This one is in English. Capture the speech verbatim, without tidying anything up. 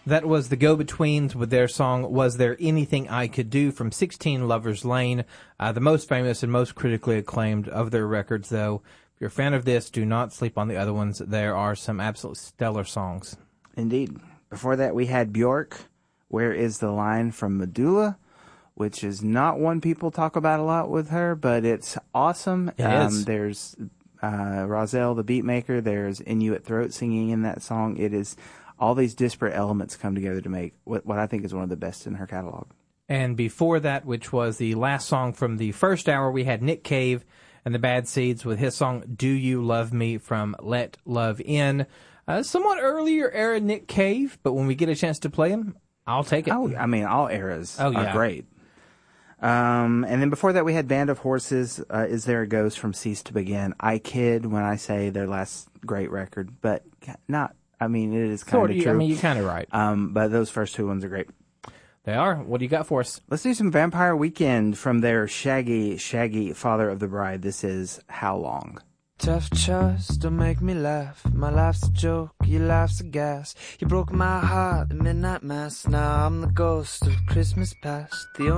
That was the Go-Betweens with their song, Was There Anything I Could Do, from sixteen Lover's Lane, uh, the most famous and most critically acclaimed of their records, though. If you're a fan of this, do not sleep on the other ones. There are some absolute stellar songs. Indeed. Before that, we had Bjork, Where Is the Line, from Medulla, which is not one people talk about a lot with her, but it's awesome. It um, is. There's uh, Rozelle, the beat maker. There's Inuit throat singing in that song. It is... all these disparate elements come together to make what, what I think is one of the best in her catalog. And before that, which was the last song from the first hour, we had Nick Cave and the Bad Seeds with his song, Do You Love Me, from Let Love In. Uh, somewhat earlier era Nick Cave, but when we get a chance to play him, I'll take it. Oh, I mean, all eras oh, yeah. are great. Um, and then before that, we had Band of Horses, uh, Is There a Ghost, from Cease to Begin. I kid when I say their last great record, but not... I mean, it is kind Sort of of, true. I mean, you're kind of right. Um, but those first two ones are great. They are. What do you got for us? Let's do some Vampire Weekend from their Shaggy, Shaggy Father of the Bride. This is How Long? Tough trust, don't make me laugh. My life's a joke, your life's a gas. You broke my heart at midnight mass. Now I'm the ghost of Christmas past. The